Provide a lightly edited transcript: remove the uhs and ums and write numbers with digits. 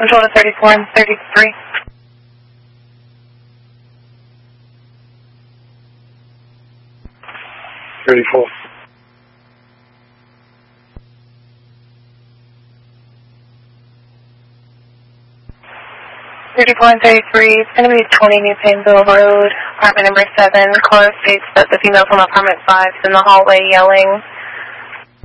Control to 34 and 33. 34. And 33, it's going to be 20 New Painville Road, apartment number 7. Caller states that the female from apartment 5 is in the hallway yelling.